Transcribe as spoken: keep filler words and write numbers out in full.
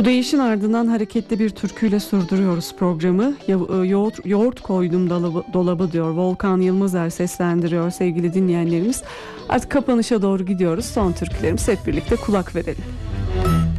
Bu deyişin ardından hareketli bir türküyle sürdürüyoruz programı. Yoğurt, yoğurt koydum dolabı, dolabı diyor. Volkan Yılmazer seslendiriyor sevgili dinleyenlerimiz. Artık kapanışa doğru gidiyoruz. Son türkülerimiz hep birlikte kulak verelim.